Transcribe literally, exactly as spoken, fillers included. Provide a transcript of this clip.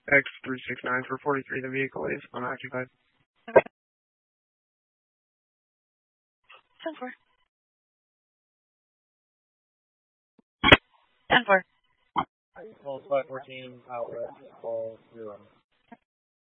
X three six nine for forty-three, the vehicle is unoccupied. ten four. ten four. Call five fourteen, outlet, call zero.